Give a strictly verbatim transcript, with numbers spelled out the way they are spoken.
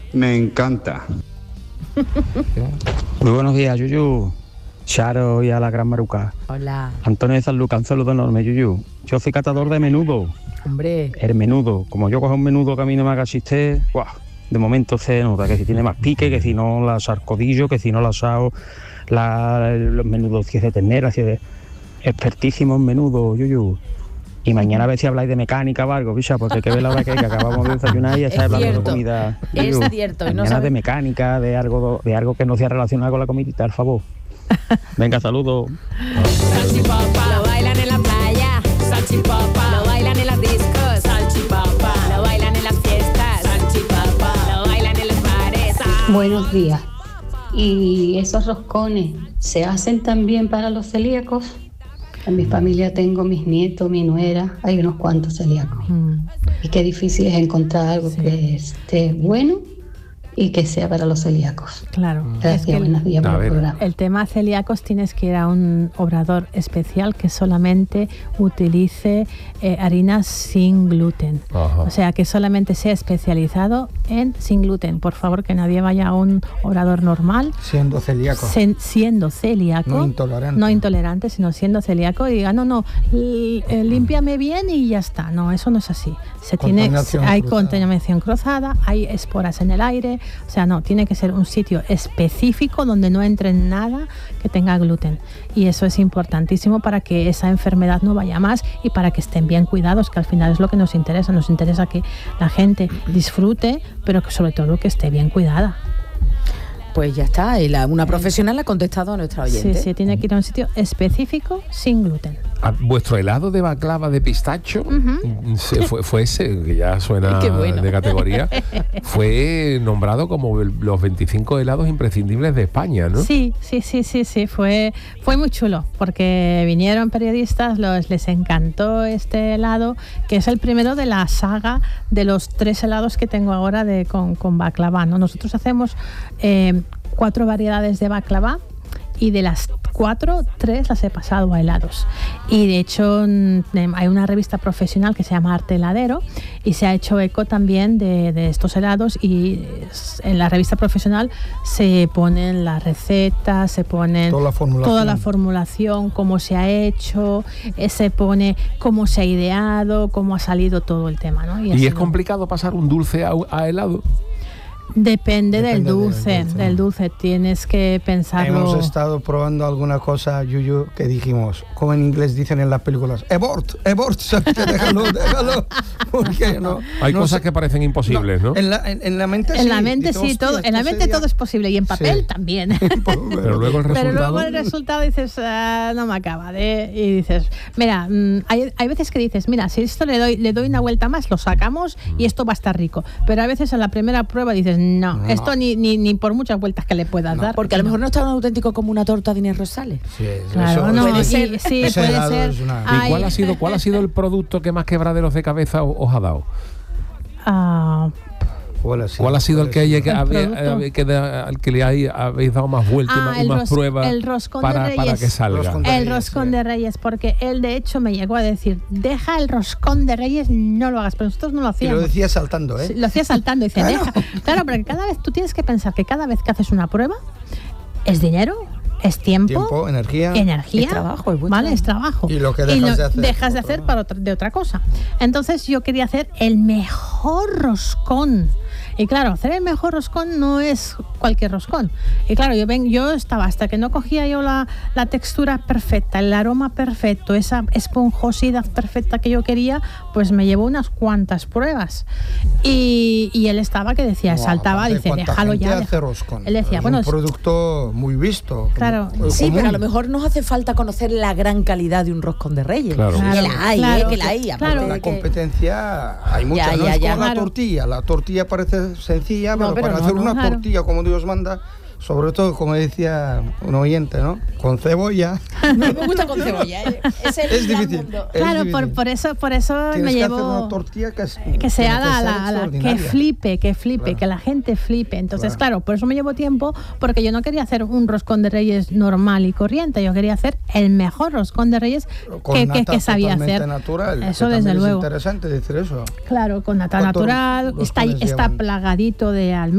me encanta. Muy buenos días, Yuyu. Charo y a la Gran Maruca. Hola. Antonio de San Lucas, un saludo enorme, Yuyu. Yo soy catador de menudo. Hombre. El menudo. Como yo cojo un menudo que a mí no me haga chiste, ¡guau! De momento se nota que si tiene más pique, que si no la sarcodillo, que si no la asado, la, los menudos si es de ternera, si es de... Expertísimo en menudo, Yuyu. Y mañana a ver si habláis de mecánica o algo, bicha, porque hay que ver la hora que, hay, que acabamos de desayunar y ya está hablando de comida. Es cierto. Mañana no sabe... de mecánica, de algo, de algo que no sea relacionado con la comidita, al favor. Venga, saludos. Salchipapa, lo bailan en la playa. Salchipapa, lo bailan en las discos. Salchipapa, lo bailan en las fiestas. Salchipapa, lo bailan en los bares. Ah. Buenos días. ¿Y esos roscones se hacen también para los celíacos? En mi familia tengo mis nietos, mi nuera, hay unos cuantos celíacos. Mm. Y qué difícil es encontrar algo sí. que esté bueno y que sea para los celíacos. Claro. Gracias, es buenos días por el programa. El tema celíacos tienes que ir a un obrador especial que solamente utilice eh, harinas sin gluten. Ajá. O sea, que solamente sea especializado en sin gluten. Por favor, que nadie vaya a un obrador normal. Siendo celíaco. Sen, siendo celíaco. No intolerante. No intolerante, sino siendo celíaco y diga, no, no, l- eh, límpiame bien y ya está. No, eso no es así. Se tiene, hay cruzada. contaminación cruzada, hay esporas en el aire. O sea, no, tiene que ser un sitio específico donde no entre nada que tenga gluten. Y eso es importantísimo para que esa enfermedad no vaya más y para que estén bien cuidados, que al final es lo que nos interesa. Nos interesa que la gente disfrute, pero que sobre todo que esté bien cuidada. Pues ya está, y la, una profesional ha contestado a nuestra oyente. Sí, sí, tiene que ir a un sitio específico sin gluten. ¿Vuestro helado de baklava de pistacho? Uh-huh. se, fue, fue ese, que ya suena bueno. de categoría, fue nombrado como los veinticinco helados imprescindibles de España, ¿no? Sí, sí, sí, sí, sí, fue, fue muy chulo, porque vinieron periodistas, los, les encantó este helado, que es el primero de la saga de los tres helados que tengo ahora de, con, con baklava, ¿no? Nosotros hacemos eh, cuatro variedades de baklava, y de las cuatro, tres las he pasado a helados. Y de hecho hay una revista profesional que se llama Arte Heladero y se ha hecho eco también de, de estos helados, y en la revista profesional se ponen las recetas, se ponen toda la formulación, toda la formulación cómo se ha hecho, se pone cómo se ha ideado, cómo ha salido todo el tema, ¿no? ¿Y, ¿Y es complicado pasar un dulce a, a helado? Depende, Depende del, dulce, del dulce, del dulce, tienes que pensarlo. Hemos estado probando alguna cosa, Yuyu, que dijimos, como en inglés dicen en las películas, abort, abort, déjalo, déjalo, porque no. Hay no cosas sé, que parecen imposibles, ¿no? ¿no? En, la, en, en la mente en sí. La mente sí, todo, en la mente sería... todo es posible, y en papel sí. también. Pero luego el resultado... Pero luego el resultado dices, uh, no me acaba de... Y dices, mira, mm, hay, hay veces que dices, mira, si esto le doy, le doy una vuelta más, lo sacamos y esto va a estar rico. Pero a veces en la primera prueba dices, no, no. esto Ni, ni, ni por muchas vueltas que le puedas no, dar. Porque a lo mejor no está tan auténtico como una torta de Inés Rosales. Sí, claro, eso, no, puede ser. Sí, sí puede ser. Una... ¿Y cuál ha sido cuál ha sido el producto que más quebraderos de cabeza os, os ha dado? Uh, ¿Cuál ha sido, ¿Cuál ha sido el que, hay, que, había, que, al que le hay, habéis dado más vueltas ah, y más, más ros, pruebas el roscón para, de Reyes, para que salga? Roscón el Reyes, roscón sí. de Reyes, porque él de hecho me llegó a decir, deja el roscón de Reyes, no lo hagas, pero nosotros no lo hacíamos. Y lo decía saltando, ¿eh? Lo hacía saltando, dice, deja. Claro, porque cada vez tú tienes que pensar que cada vez que haces una prueba es dinero, es tiempo, tiempo energía, energía, es trabajo, es ¿vale? Trabajo. Es trabajo. Y lo que dejas y lo de hacer, dejas de hacer para otra, de otra cosa. Entonces yo quería hacer el mejor roscón. Y claro, hacer el mejor roscón no es cualquier roscón. Y claro, yo ven, yo estaba hasta que no cogía yo la, la textura perfecta, el aroma perfecto, esa esponjosidad perfecta que yo quería, pues me llevó unas cuantas pruebas. Y, y él estaba que decía, wow, saltaba, dice, déjalo ya. Hace roscón. Él decía, es bueno, un producto muy visto. Claro. Como, sí, común. pero a lo mejor nos hace falta conocer la gran calidad de un roscón de Reyes. Claro. Claro, que la hay, claro, eh, que la hay. Claro. La que... competencia hay mucha, ya, no ya, es ya, como claro. la tortilla. La tortilla parece sencilla, no, pero, pero para no, hacer no, una claro. tortilla como Dios manda, sobre todo, como decía un oyente, ¿no? Con cebolla. No me gusta con cebolla. ¿eh? Es, el es difícil. Es claro, difícil. Por, por eso, por eso Tienes me que llevo hacer una tortilla que, es, que sea que, la, la, la que flipe, que flipe, claro. que la gente flipe. Entonces, claro. claro, por eso me llevo tiempo, porque yo no quería hacer un roscón de Reyes normal y corriente. Yo quería hacer el mejor roscón de Reyes que, que, que sabía hacer. Natural, eso que desde luego. Es interesante decir eso. Claro, con nata natural, está, está plagadito de almendras.